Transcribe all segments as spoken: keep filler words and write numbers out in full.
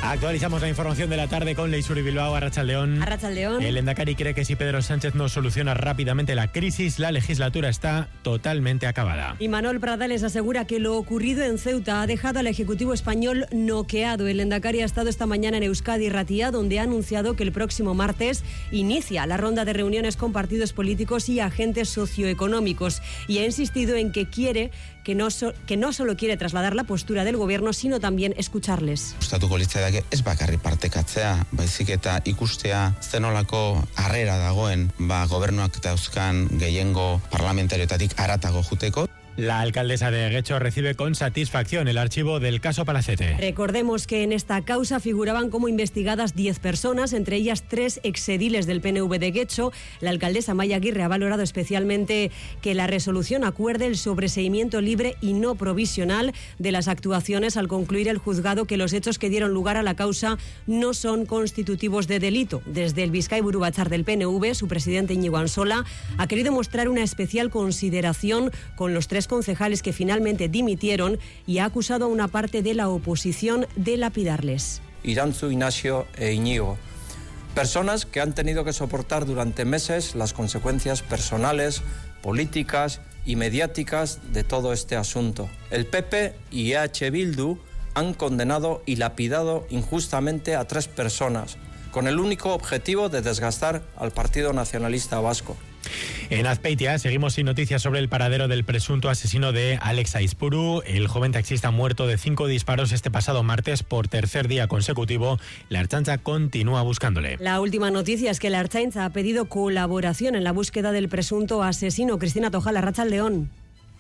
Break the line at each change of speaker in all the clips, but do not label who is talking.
Actualizamos la información de la tarde con Leisuri Bilbao. Arratsaldeón.
Arratsaldeón.
El Lehendakari cree que si Pedro Sánchez no soluciona rápidamente la crisis, la legislatura está totalmente acabada.
Y Manuel Pradales asegura que lo ocurrido en Ceuta ha dejado al Ejecutivo español noqueado. El Lehendakari ha estado esta mañana en Euskadi y Ratia, donde ha anunciado que el próximo martes inicia la ronda de reuniones con partidos políticos y agentes socioeconómicos. Y ha insistido en que quiere que no, so, que no solo quiere trasladar la postura del gobierno, sino también escucharles.
Gustatuko litzaidake ez bakarrik partekatzea, baizik eta ikustea zenolako harrera dagoen ba gobernuak dauzkan gehiengo parlamentarioetatik haratago juteko.
La alcaldesa de Guecho recibe con satisfacción el archivo del caso Palacete.
Recordemos que en esta causa figuraban como investigadas diez personas, entre ellas tres exediles del P N V de Guecho. La alcaldesa Maya Aguirre ha valorado especialmente que la resolución acuerde el sobreseimiento libre y no provisional de las actuaciones, al concluir el juzgado que los hechos que dieron lugar a la causa no son constitutivos de delito. Desde el Bizkai Buru Batzar del P N V, su presidente Íñigo Ansola ha querido mostrar una especial consideración con los tres concejales que finalmente dimitieron y ha acusado a una parte de la oposición de lapidarles.
Irantzu, Ignacio e Íñigo, personas que han tenido que soportar durante meses las consecuencias personales, políticas y mediáticas de todo este asunto. El P P y E H Bildu han condenado y lapidado injustamente a tres personas, con el único objetivo de desgastar al Partido Nacionalista Vasco.
En Azpeitia seguimos sin noticias sobre el paradero del presunto asesino de Alex Aizpuru. El joven taxista muerto de cinco disparos este pasado martes por tercer día consecutivo. La Ertzaintza continúa buscándole.
La última noticia es que la Ertzaintza ha pedido colaboración en la búsqueda del presunto asesino. Cristina Tojala, Arratsaldeón.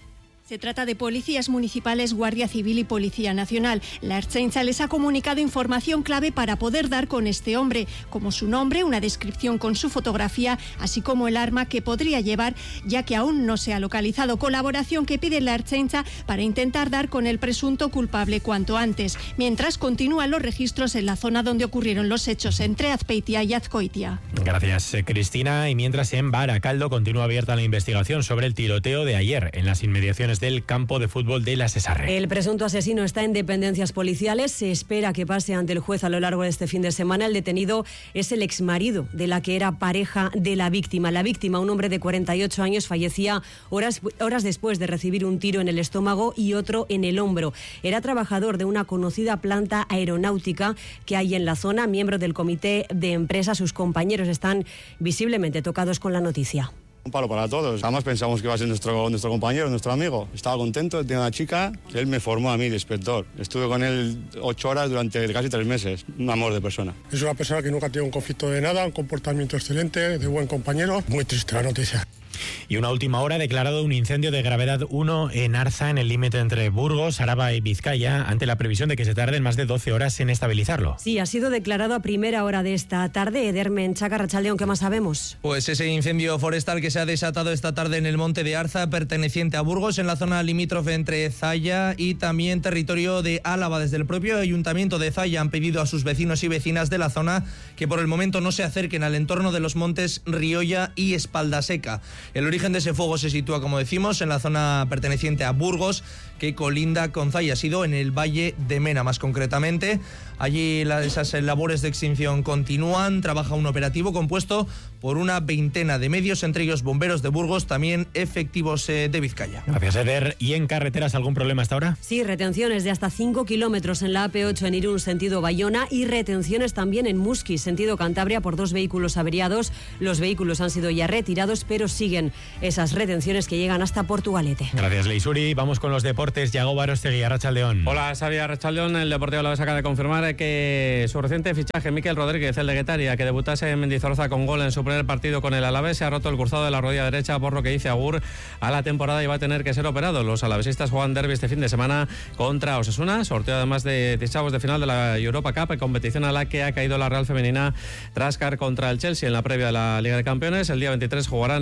Se trata de policías municipales, Guardia Civil y Policía Nacional. La Ertzaintza les ha comunicado información clave para poder dar con este hombre, como su nombre, una descripción con su fotografía, así como el arma que podría llevar, ya que aún no se ha localizado. Colaboración que pide la Ertzaintza para intentar dar con el presunto culpable cuanto antes, mientras continúan los registros en la zona donde ocurrieron los hechos, entre Azpeitia y Azcoitia.
Gracias, Cristina. Y mientras en Baracaldo continúa abierta la investigación sobre el tiroteo de ayer en las inmediaciones del campo de fútbol de la Cesarre.
El presunto asesino está en dependencias policiales. Se espera que pase ante el juez a lo largo de este fin de semana. El detenido es el exmarido de la que era pareja de la víctima. La víctima, un hombre de cuarenta y ocho años, fallecía horas, horas después de recibir un tiro en el estómago y otro en el hombro. Era trabajador de una conocida planta aeronáutica que hay en la zona, miembro del comité de empresa. Sus compañeros están visiblemente tocados con la noticia.
Un palo para todos. Jamás pensamos que iba a ser nuestro, nuestro compañero, nuestro amigo. Estaba contento, tenía una chica, él me formó a mí de inspector. Estuve con él ocho horas durante casi tres meses. Un amor de persona.
Es una persona que nunca ha tenido un conflicto de nada, un comportamiento excelente, de buen compañero. Muy triste la noticia.
Y una última hora, declarado un incendio de gravedad uno en Arza, en el límite entre Burgos, Araba y Vizcaya, ante la previsión de que se tarden más de doce horas en estabilizarlo.
Sí, ha sido declarado a primera hora de esta tarde. Edermen Chaca, Arratsaldeón, ¿qué más sabemos?
Pues ese incendio forestal que se ha desatado esta tarde en el monte de Arza, perteneciente a Burgos, en la zona limítrofe entre Zalla y también territorio de Álava. Desde el propio ayuntamiento de Zalla han pedido a sus vecinos y vecinas de la zona que por el momento no se acerquen al entorno de los montes Riolla y Espaldaseca. El origen de ese fuego se sitúa, como decimos, en la zona perteneciente a Burgos, que colinda con Zalla. Ha sido en el Valle de Mena, más concretamente. Allí la, esas labores de extinción continúan. Trabaja un operativo compuesto por una veintena de medios, entre ellos bomberos de Burgos, también efectivos eh, de Vizcaya.
Gracias, Eder. ¿Y en carreteras algún problema hasta ahora?
Sí, retenciones de hasta cinco kilómetros en la A P ocho en Irún, sentido Bayona, y retenciones también en Muskiz, sentido Cantabria, por dos vehículos averiados. Los vehículos han sido ya retirados, pero siguen esas retenciones que llegan hasta Portugalete.
Gracias, Leisuri. Vamos con los deportes. Yago Barostegui, Arratsaldeón.
Hola, Xavi, Arratsaldeón. El Deportivo Alavés acaba de confirmar que su reciente fichaje, Mikel Rodríguez, el de Guetaria, que debutase en Mendizorroza con gol en su primer partido con el Alavés, se ha roto el cruzado de la rodilla derecha, por lo que dice agur a la temporada y va a tener que ser operado. Los alavesistas juegan derbi este fin de semana contra Osasuna, sorteo además de octavos de final de la Europa Cup, competición a la que ha caído la Real Femenina tras caer contra el Chelsea en la previa de la Liga de Campeones. El día veintitrés jugarán en la Churi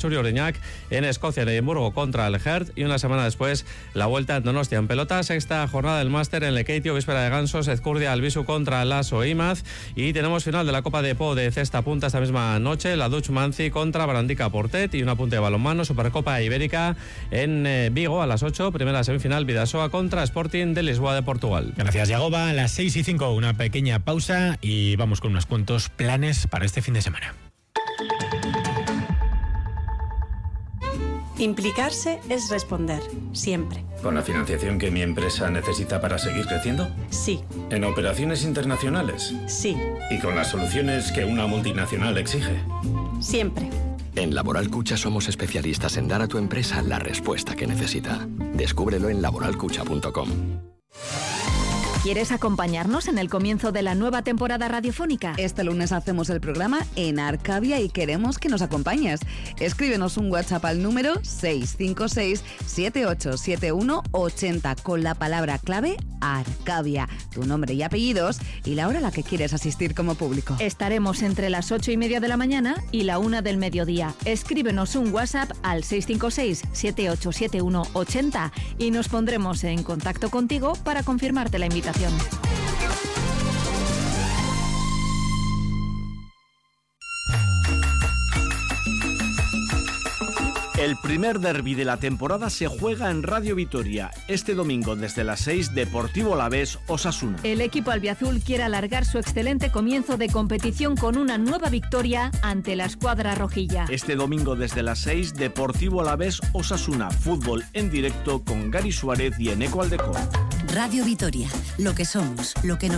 Uri-Ordeñac en Escocia, en Edimburgo contra el Hertz, y una semana después la vuelta en Donostia. En pelota, sexta jornada del máster en Lekeitio, víspera de Gansos, Ezcurdia Albisu contra Lasso Imaz, y tenemos final de la Copa de Po de cesta punta esta misma noche, la Dutch Manzi contra Brandica Portet, y un apunte de balonmano, Supercopa Ibérica en eh, Vigo a las ocho, primera semifinal Bidasoa contra Sporting de Lisboa de Portugal.
Gracias, Yagoba. A las seis y cinco, una pequeña pausa y vamos con unos cuantos planes para este fin de semana.
Implicarse es responder, siempre.
¿Con la financiación que mi empresa necesita para seguir creciendo?
Sí.
¿En operaciones internacionales?
Sí.
¿Y con las soluciones que una multinacional exige?
Siempre.
En Laboral Cucha somos especialistas en dar a tu empresa la respuesta que necesita. Descúbrelo en laboral cucha punto com.
¿Quieres acompañarnos en el comienzo de la nueva temporada radiofónica?
Este lunes hacemos el programa en Arcavia y queremos que nos acompañes. Escríbenos un WhatsApp al número seis cinco seis, siete ocho siete uno, ocho cero con la palabra clave Arcavia, tu nombre y apellidos y la hora a la que quieres asistir como público.
Estaremos entre las ocho y media de la mañana y la una del mediodía. Escríbenos un WhatsApp al seis cinco seis, siete ocho siete uno, ocho cero y nos pondremos en contacto contigo para confirmarte la invitación.
El primer derbi de la temporada se juega en Radio Vitoria. Este domingo desde las seis, Deportivo Alavés Osasuna.
El equipo albiazul quiere alargar su excelente comienzo de competición con una nueva victoria ante la escuadra rojilla.
Este domingo desde las seis, Deportivo Alavés Osasuna. Fútbol en directo con Gary Suárez y Eneco Aldeco.
Radio Vitoria, lo que somos, lo que nos